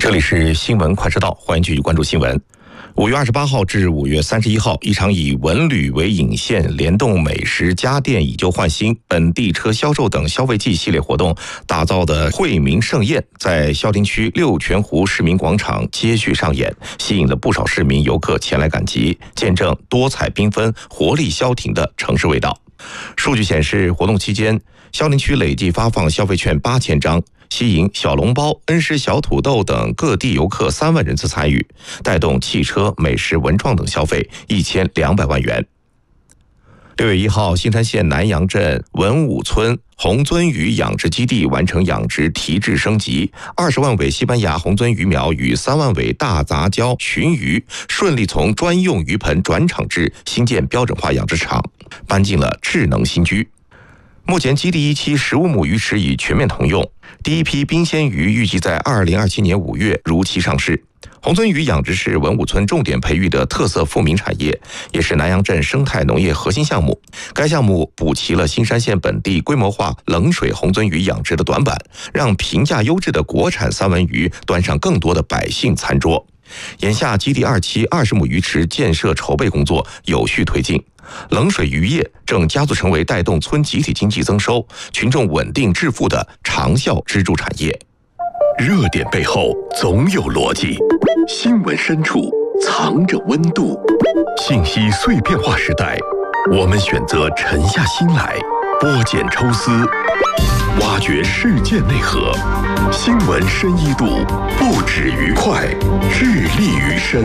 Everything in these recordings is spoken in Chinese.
这里是新闻快车道，欢迎继续关注新闻。5月28号至5月31号，一场以文旅为引线，联动美食、家电以旧换新、本地车销售等消费季系列活动打造的惠民盛宴，在孝陵区六泉湖市民广场接续上演，吸引了不少市民游客前来赶集，见证多彩缤纷、活力消停的城市味道。数据显示，活动期间，孝陵区累计发放消费券8000张。吸引小笼包、恩施小土豆等各地游客3万人次参与，带动汽车、美食、文创等消费1200万元。6月1号，新山县南阳镇文武村红鳟鱼养殖基地完成养殖提质升级，20万尾西班牙红鳟鱼苗与3万尾大杂交鲟鱼顺利从专用鱼盆转场至新建标准化养殖场，搬进了智能新居。目前基地1期15亩鱼池已全面通用，第一批冰鲜鱼预计在2027年5月如期上市。红鳟鱼养殖是文武村重点培育的特色富民产业，也是南阳镇生态农业核心项目。该项目补齐了新山县本地规模化冷水红鳟鱼养殖的短板，让评价优质的国产三文鱼端上更多的百姓餐桌。眼下基地2期20亩鱼池建设筹备工作有序推进，冷水渔业正加速成为带动村集体经济增收、群众稳定致富的长效支柱产业。 热点背后总有逻辑，新闻深处藏着温度。信息碎片化时代，我们选择沉下心来，剥茧抽丝，挖掘事件内核。新闻深一度，不止于快，致力于深。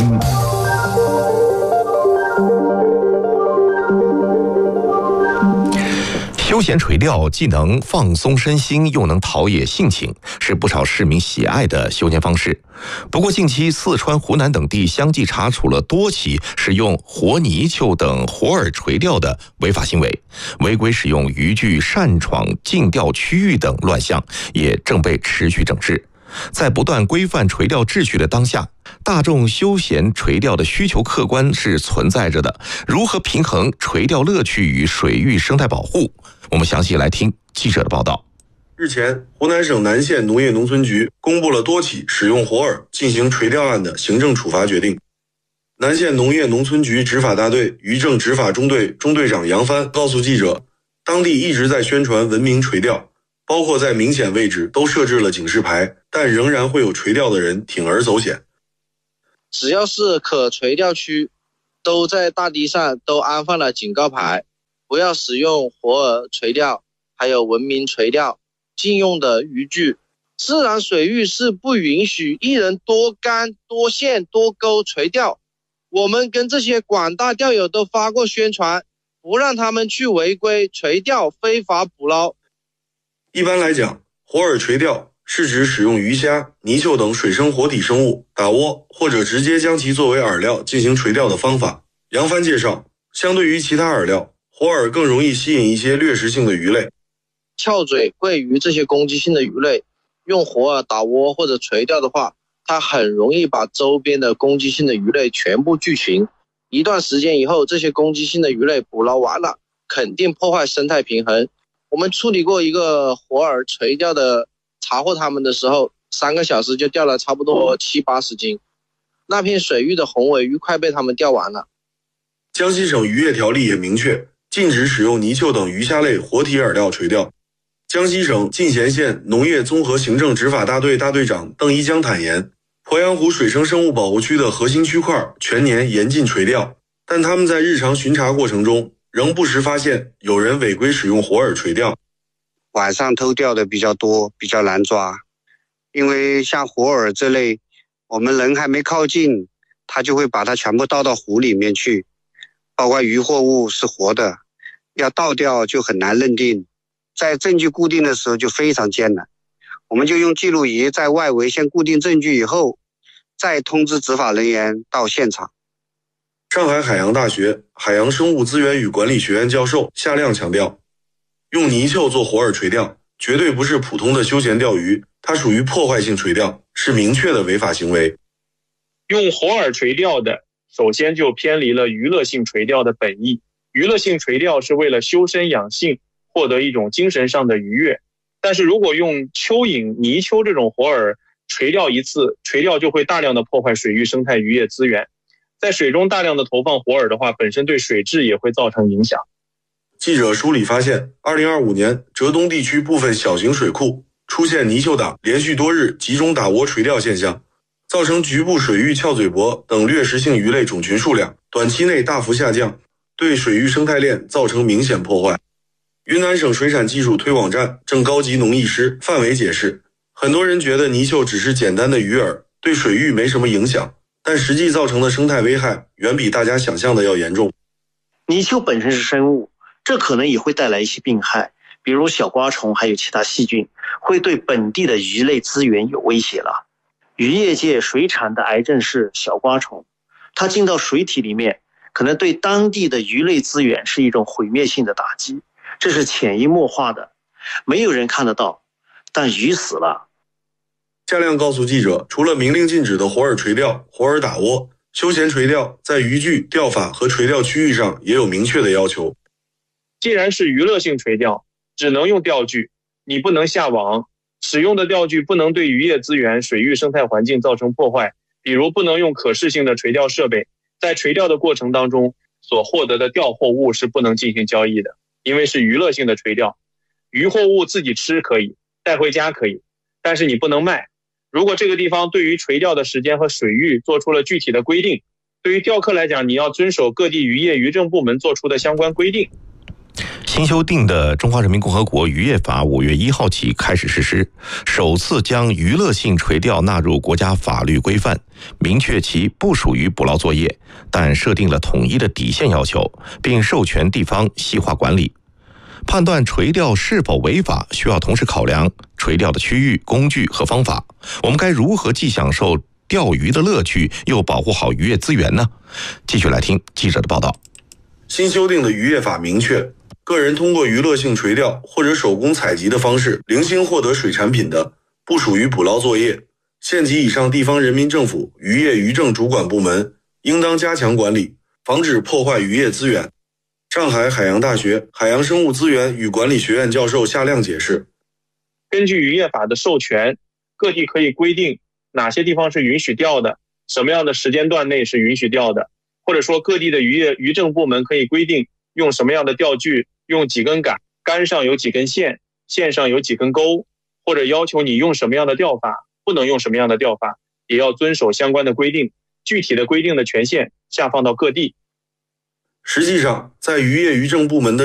休闲垂钓既能放松身心，又能陶冶性情，是不少市民喜爱的休闲方式。不过近期四川、湖南等地相继查处了多起使用活泥鳅等活饵垂钓的违法行为，违规使用渔具擅闯禁钓区域等乱象也正被持续整治。在不断规范垂钓秩序的当下，大众休闲垂钓的需求客观是存在着的，如何平衡垂钓乐趣与水域生态保护？我们详细来听记者的报道。 日前，湖南省南县农业农村局公布了多起使用活饵进行垂钓案的行政处罚决定。南县农业农村局执法大队渔政执法中队中队长杨帆告诉记者，当地一直在宣传文明垂钓，包括在明显位置都设置了警示牌，但仍然会有垂钓的人铤而走险。 只要是可垂钓区，都在大堤上都安放了警告牌，不要使用活饵垂钓，还有文明垂钓禁用的渔具。自然水域是不允许一人多竿、多线、多钩垂钓。我们跟这些广大钓友都发过宣传，不让他们去违规垂钓、非法捕捞。 一般来讲，活饵垂钓是指使用鱼虾、泥鳅等水生活体生物打窝，或者直接将其作为饵料进行垂钓的方法。杨帆介绍，相对于其他饵料，活饵更容易吸引一些掠食性的鱼类， 翘嘴、桂鱼这些攻击性的鱼类，用活饵打窝或者垂钓的话，它很容易把周边的攻击性的鱼类全部聚群。一段时间以后，这些攻击性的鱼类捕捞完了，肯定破坏生态平衡。我们处理过一个活饵垂钓的，查获它们的时候，3个小时就钓了差不多70-80斤，那片水域的红尾鱼快被他们钓完了。 江西省渔业条例也明确禁止使用泥鳅等鱼虾类活体饵料垂钓。江西省进贤县农业综合行政执法大队大队长邓一江坦言，鄱阳湖水生生物保护区的核心区块全年严禁垂钓，但他们在日常巡查过程中仍不时发现有人违规使用活饵垂钓。 晚上偷钓的比较多，比较难抓，因为像活饵这类，我们人还没靠近，他就会把它全部倒到湖里面去，包括渔获物是活的，要倒钓就很难认定，在证据固定的时候就非常艰难。我们就用记录仪在外围先固定证据以后，再通知执法人员到现场。 上海海洋大学海洋生物资源与管理学院教授夏亮强调，用泥鳅做活饵垂钓绝对不是普通的休闲钓鱼，它属于破坏性垂钓，是明确的违法行为。 用活饵垂钓的，首先就偏离了娱乐性垂钓的本意。娱乐性垂钓是为了修身养性，获得一种精神上的愉悦。但是如果用蚯蚓、泥鳅这种活饵垂钓一次，垂钓就会大量的破坏水域生态渔业资源。在水中大量的投放活饵的话，本身对水质也会造成影响。 记者梳理发现，2025年浙东地区部分小型水库出现泥鳅党连续多日集中打窝垂钓现象，造成局部水域翘嘴铂等掠食性鱼类种群数量短期内大幅下降，对水域生态链造成明显破坏。云南省水产技术推广站正高级农艺师范伟解释，很多人觉得泥鳅只是简单的鱼饵，对水域没什么影响，但实际造成的生态危害远比大家想象的要严重。 泥鳅本身是生物，这可能也会带来一些病害，比如小瓜虫还有其他细菌，会对本地的鱼类资源有威胁了。渔业界水产的癌症是小瓜虫，它进到水体里面，可能对当地的鱼类资源是一种毁灭性的打击，这是潜移默化的，没有人看得到，但鱼死了。 夏亮告诉记者，除了明令禁止的活饵垂钓、活饵打窝，休闲垂钓在渔具、钓法和垂钓区域上也有明确的要求。 既然是娱乐性垂钓，只能用钓具，你不能下网，使用的钓具不能对渔业资源、水域生态环境造成破坏，比如不能用可视性的垂钓设备，在垂钓的过程当中所获得的钓获物是不能进行交易的，因为是娱乐性的垂钓。渔获物自己吃可以，带回家可以，但是你不能卖。如果这个地方对于垂钓的时间和水域做出了具体的规定，对于钓客来讲，你要遵守各地渔业渔政部门做出的相关规定。 新修订的《中华人民共和国渔业法》5月1号起开始实施，首次将娱乐性垂钓纳入国家法律规范，明确其不属于捕捞作业，但设定了统一的底线要求，并授权地方细化管理。判断垂钓是否违法，需要同时考量垂钓的区域、工具和方法。我们该如何既享受钓鱼的乐趣，又保护好渔业资源呢？继续来听记者的报道。 新修订的渔业法明确，个人通过娱乐性垂钓或者手工采集的方式零星获得水产品的，不属于捕捞作业。县级以上地方人民政府渔业渔政主管部门应当加强管理，防止破坏渔业资源。上海海洋大学海洋生物资源与管理学院教授夏亮解释， 根据渔业法的授权，各地可以规定哪些地方是允许钓的，什么样的时间段内是允许钓的，或者说各地的渔业渔政部门可以规定用什么样的钓具，用几根杆，杆上有几根线，线上有几根钩，或者要求你用什么样的钓法，不能用什么样的钓法，也要遵守相关的规定。具体的规定的权限下放到各地。 实际上，在渔业渔政部门的